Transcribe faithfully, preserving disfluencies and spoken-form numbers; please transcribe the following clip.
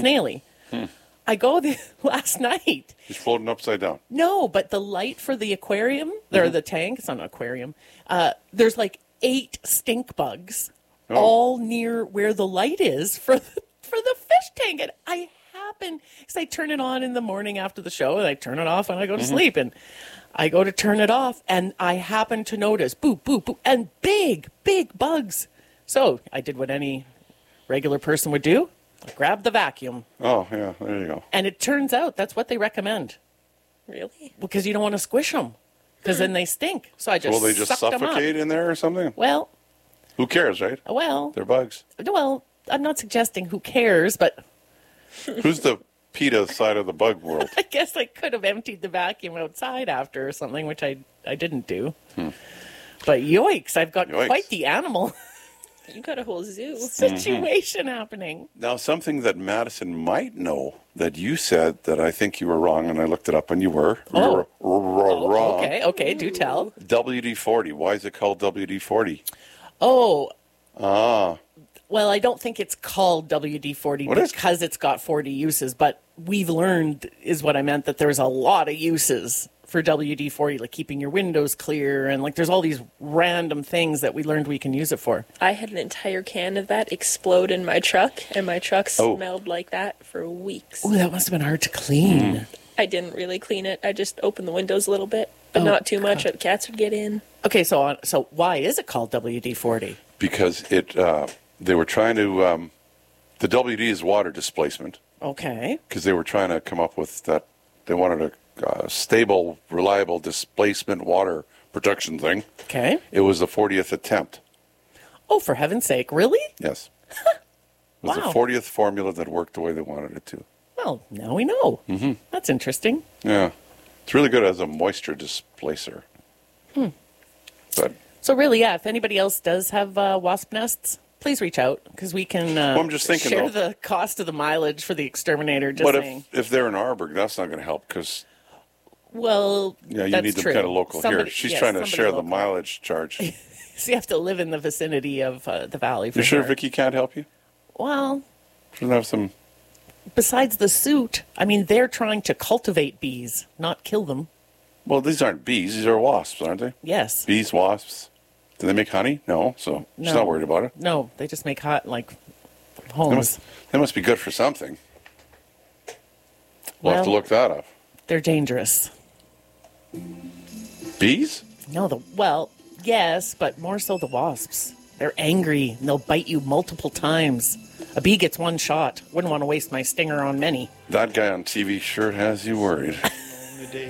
snaily. Hmm. I go the last night. He's floating upside down. No, but the light for the aquarium, or the tank, it's not an aquarium, uh, there's like eight stink bugs Oh. all near where the light is for the, for the fish tank. And I happen, because I turn it on in the morning after the show, and I turn it off when I go to sleep. And I go to turn it off, and I happen to notice, boop, boop, boop, and big, big bugs. So I did what any regular person would do. I grabbed the vacuum. Oh, yeah, there you go. And it turns out that's what they recommend. Really? Because you don't want to squish them. Because then they stink. So I just Will they just sucked 'em suffocate up. in there or something? Well, Who cares, right? well, They're bugs. well, I'm not suggesting who cares, but Who's the PETA side of the bug world? I guess I could have emptied the vacuum outside after or something, which I, I didn't do. But yoicks, I've got Yoicks. quite the animal You got a whole zoo. situation happening. Now, something that Madison might know that you said that I think you were wrong, and I looked it up, and you were, you Oh. were r- wrong. Okay, okay, do tell. W D forty. Why is it called W D forty? Oh, Ah, well, I don't think it's called W D forty What is- because it's got forty uses, but we've learned, is what I meant, that there's a lot of uses for W D forty, like keeping your windows clear, and like there's all these random things that we learned we can use it for. I had an entire can of that explode in my truck, and my truck Oh. smelled like that for weeks. Ooh, that must have been hard to clean. I didn't really clean it. I just opened the windows a little bit, but Oh, not too much. Or the cats would get in. Okay, so on, so why is it called W D forty? because it uh, they were trying to um, the W D is water displacement Okay. because they were trying to come up with that. They wanted a uh, stable, reliable displacement water production thing. Okay. It was the fortieth attempt. Oh, for heaven's sake, really? Yes. It was Wow. the fortieth formula that worked the way they wanted it to. Well, now we know. Mm-hmm. That's interesting. Yeah. It's really good as a moisture displacer. Hmm. But So really, yeah, if anybody else does have uh, wasp nests, please reach out because we can uh, Well, I'm just thinking, share though- the cost of the mileage for the exterminator. Just but saying. if, if they're in Arborg, that's not going to help because Well, yeah, you that's need them true. kind of local Somebody- here. She's yes, trying to somebody share the local. mileage charge. You So you have to live in the vicinity of uh, the valley. For sure Vicky can't help you? Well, Doesn't have some. besides the suit, I mean, they're trying to cultivate bees, not kill them. Well, these aren't bees. These are wasps, aren't they? Yes. Bees, wasps. Do they make honey? No. So she's No. not worried about it. No, they just make hot like They homes. must, they must be good for something. We'll have to Well- look that up. They're dangerous. Bees? No, the well, yes, but more so the wasps. They're angry and they'll bite you multiple times. A bee gets one shot. Wouldn't want to waste my stinger on many. That guy on T V sure has you worried.